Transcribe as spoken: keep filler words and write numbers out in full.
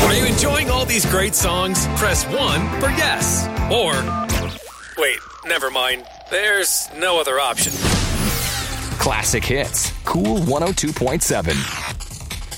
Are you enjoying all these great songs? Press one for yes. Or, wait, never mind. There's no other option. Classic Hits. Cool one oh two point seven.